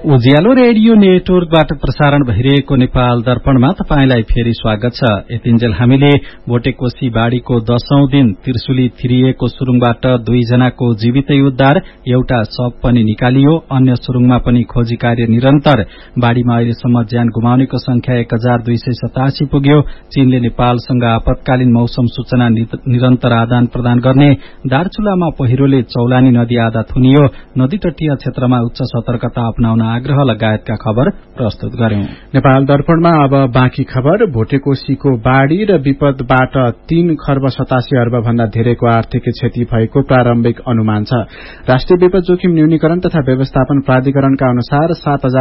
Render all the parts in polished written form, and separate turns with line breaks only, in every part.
उज्यालो radio नेटवर्कबाट प्रसारण भइरहेको नेपाल दर्पणमा तपाईंलाई फेरि स्वागत छ। यतिन्जेल हामीले भोटेकोशी बाढ़ीको 10औं दिन त्रिशुली थिरिएको सुरुङबाट 2 जनाको जीवितै उद्धार, एउटा शव पनि निकालियो। अन्य सुरुङमा पनि खोजी कार्य निरन्तर। बाढ़ीमा अहिलेसम्म ज्यान गुमाउनेको संख्या 1287 पुग्यो। चीनले नेपालसँग आपतकालीन मौसम सूचना निरन्तर आदान प्रदान गर्ने, दार्चुलामा पहिरोले चौलानी नदी आधा थुनियो, नदी तटीय क्षेत्रमा उच्च सतर्कता अपनाउन आग्रह लगायतका खबर प्रस्तुत गर्यौं।
नेपाल दर्पणमा अब बाँकी खबर। भोटेकोशीको बाढ़ी र विपदबाट 3 खर्ब 87 अर्ब भन्दा धेरैको आर्थिक क्षति भएको प्रारम्भिक अनुमान छ। राष्ट्रिय विपद जोखिम न्यूनीकरण तथा व्यवस्थापन प्राधिकरणका अनुसार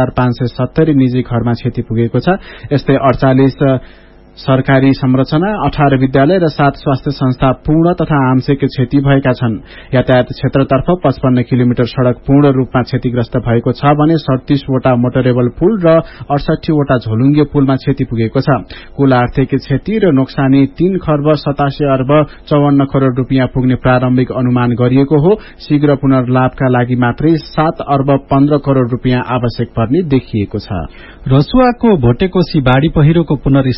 7570 निजी घरमा क्षति पुगेको छ। यस्तै 48 सरकारी संरचना, 18 विद्यालय र 7 स्वास्थ्य संस्था पूर्ण तथा आंशिक क्षति भएका छन्। यातायात क्षेत्रतर्फ 55 किलोमिटर सड़क पूर्ण रूपमा क्षतिग्रस्त भएको छ भने 37 वटा मोटरेबल पुल र 68 वटा झोलुङ्गे पुलमा क्षति पुगेको छ। कुल आर्थिक क्षति र नोक्सानी 3 खर्ब 87 अर्ब 54 करोड़ रूपियाँ पुग्ने प्रारम्भिक अनुमान गरिएको हो। शीघ्र पुनर्लाभका लागि मात्रै 7 अर्ब 15 करोड़ रूपियाँ आवश्यक पर्ने देखिएको छ।
रसुवाको भोटेकोशी बाढ़ी पहिरोको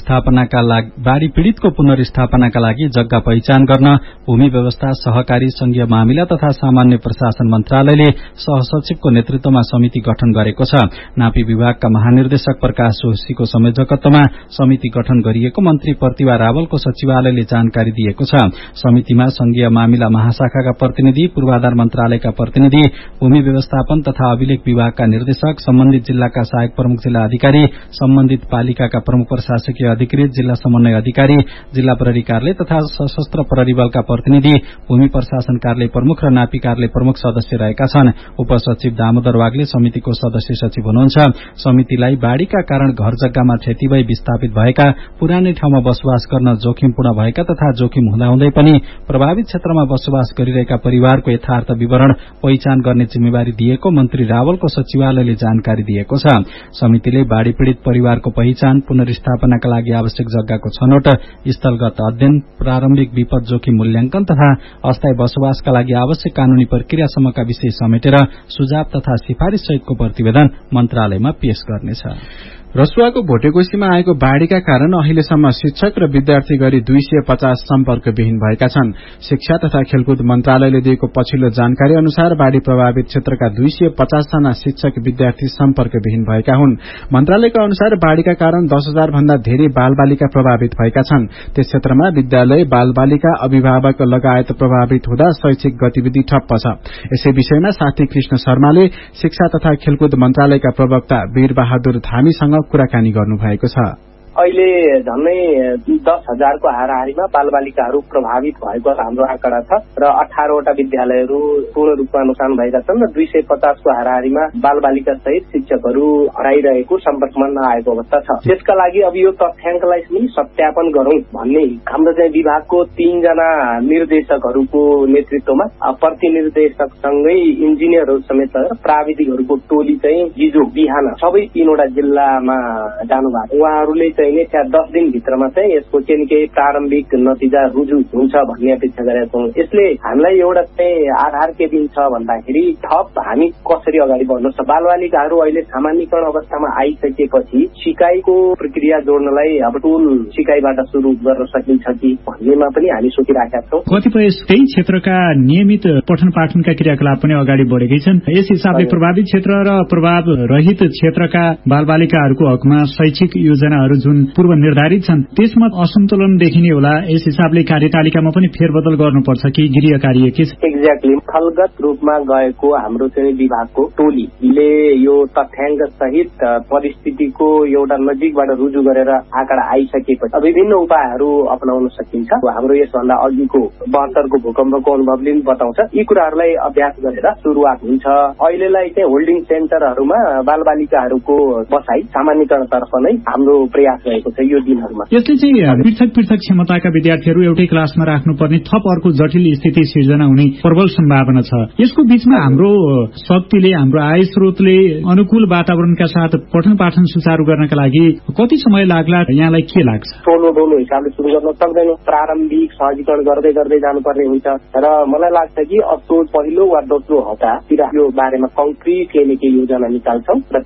बाढ़ी पीड़ितको पुनर्स्थापनाका लागि जग्गा पहिचान गर्न भूमि व्यवस्था, सहकारी, संघीय मामिला तथा सामान्य प्रशासन मन्त्रालयले सहसचिवको नेतृत्वमा समिति गठन गरेको छ। नापी विभागका महानिर्देशक प्रकाश जोशीको संयोजकत्वमा समिति गठन गरिएको मन्त्री प्रतिभा रावलको सचिवालयले जानकारी दिएको छ। समितिमा संघीय मामिला महाशाखाका प्रतिनिधि, पूर्वाधार मन्त्रालयका प्रतिनिधि, भूमि व्यवस्थापन तथा अभिलेख विभागका निर्देशक, सम्बन्धित जिल्लाका सहायक प्रमुख जिल्ला अधिकारी, सम्बन्धित पालिकाका प्रमुख प्रशासकीय अधिकृत, जिल्ला समन्वय अधिकारी, जिल्ला प्रहरी कार्यालय तथा सशस्त्र प्रहरी बलका प्रतिनिधि, भूमि प्रशासन कार्यालय प्रमुख र नापी कार्यालय प्रमुख सदस्य रहेका छन्। उपसचिव दामोदर वाग्ले समितिको सदस्य सचिव हुनुहुन्छ। समितिलाई बाढ़ीका कारण घर जग्गामा क्षति भई विस्थापित भएका, पुरानै ठाउँमा बसोबास गर्न जोखिमपूर्ण भएका तथा जोखिम हुँदाहुँदै पनि प्रभावित क्षेत्रमा बसोबास गरिरहेका परिवारको यथार्थ विवरण पहिचान गर्ने जिम्मेवारी दिएको मन्त्री रावलको सचिवालयले जानकारी दिएको छ। समितिले बाढ़ी पीड़ित परिवारको पहिचान, पुनर्स्थापनाका लागि आवश्यक जग्गाको छनौट, स्थलगत अध्ययन, प्रारम्भिक विपद जोखिम मूल्याङ्कन तथा अस्थायी बसोबासका लागि आवश्यक कानूनी प्रक्रियासम्मका विषय समेटेर सुझाव तथा सिफारिश सहितको प्रतिवेदन मन्त्रालयमा पेश गर्नेछ।
रसुवाको भोटेकोशीमा आएको बाढ़ीका कारण अहिलेसम्म शिक्षक र विद्यार्थी गरी 250 सम्पर्कविहीन भएका छन्। शिक्षा तथा खेलकुद मन्त्रालयले दिएको पछिल्लो जानकारी अनुसार बाढ़ी प्रभावित क्षेत्रका 250 जना शिक्षक विद्यार्थी सम्पर्कविहीन भएका हुन्। मन्त्रालयका अनुसार बाढ़ीका कारण 10,000 भन्दा धेरै बालबालिका प्रभावित भएका छन्। त्यस क्षेत्रमा विद्यालय, बालबालिका, अभिभावक लगायत प्रभावित हुँदा शैक्षिक गतिविधि ठप्प छ। यसै विषयमा साथी कृष्ण शर्माले शिक्षा तथा खेलकुद मन्त्रालयका प्रवक्ता वीर बहादुर धामीसँग कुराकानी गर्नु भएको छ।
अहिले झन्नै 10,000 को हाराहारीमा बालबालिकाहरू प्रभावित भएको हाम्रो आँकडा छ र 18 वटा विद्यालयहरू पूर्ण रूपमा नोक्सान भएका छन् र 250 को हाराहारीमा बालबालिका सहित शिक्षकहरू हराइरहेको, सम्पर्कमा नआएको अवस्था छ। त्यसका लागि अब यो तथ्याङ्कलाई पनि सत्यापन गरौं भन्ने हाम्रो चाहिँ विभागको 3 जना निर्देशकहरूको नेतृत्वमा प्रति निर्देशकसँगै इन्जिनियरहरू समेत प्राविधिकहरूको टोली चाहिँ हिजो बिहान सबै 3 वटा जिल्लामा जानुभएको। उहाँहरूले चाहिँ 10 दिन भित्रमा चाहिँ यसको केही प्रारम्भिक नतिजा रुजु हुन्छ भन्ने अपेक्षा गरेका छौँ। यसले हामीलाई एउटा चाहिँ आधार के दिन्छ भन्दाखेरि थप हामी कसरी अगाडि बढ्नु छ। बालबालिकाहरू अहिले सामान्यकरण अवस्थामा आइसकेपछि सिकाइको प्रक्रिया जोड्नलाई अब टोल सिकाइबाट शुरू गर्न सकिन्छ कि भन्नेमा पनि हामी सोचिराखेका छौँ।
कतिपय त्यही क्षेत्रका नियमित पठन पाठनका क्रियाकलाप पनि अगाडि बढेकै छन्। यस हिसाबले प्रभावित क्षेत्र र प्रभाव रहित क्षेत्रका बालबालिकाहरूको हकमा शैक्षिक योजनाहरू जुन पूर्व निर्धारित छन् त्यसमा असन्तुलन देखिने होला। यस हिसाबले कार्यतालिकामा पनि फेरबदल गर्नुपर्छ कि गृह कार्य के छ?
एक्ज्याक्टली स्थलगत रूपमा गएको हाम्रो चाहिँ विभागको टोलीले यो तथ्याङ्क सहित परिस्थितिको एउटा नजिकबाट रुजु गरेर आँकडा आइसकेपछि विभिन्न उपायहरू अपनाउन सकिन्छ। हाम्रो यसभन्दा अघिको 72 को भूकम्पको अनुभवले पनि बताउँछ। यी कुराहरूलाई अभ्यास गरेर सुरुवात हुन्छ। अहिलेलाई चाहिँ होल्डिङ सेन्टरहरूमा बालबालिकाहरूको बसाई सामान्यकरणतर्फ नै हाम्रो प्रयास रहेको छ यो दिनहरूमा।
यसले चाहिँ पृथक पृथक क्षमताका विद्यार्थीहरू एउटै क्लासमा राख्नुपर्ने थप अर्को जटिल स्थिति सिर्जना हुने प्रबल सम्भावना छ। यसको बीचमा हाम्रो शक्तिले, हाम्रो आय स्रोतले अनुकूल वातावरणका साथ पठन पाठन सुचारू गर्नका लागि कति समय लाग्ला, यहाँलाई के लाग्छ?
टोलो डोलो हिसाबले सुरु गर्न सक्दैनौँ। प्रारम्भिक सहजीकरण गर्दै गर्दै जानुपर्ने हुन्छ र मलाई लाग्छ कि असोज पहिलो वा दोस्रो हप्तातिर यो बारेमा कङ्क्रिट केही योजना निकाल्छौँ र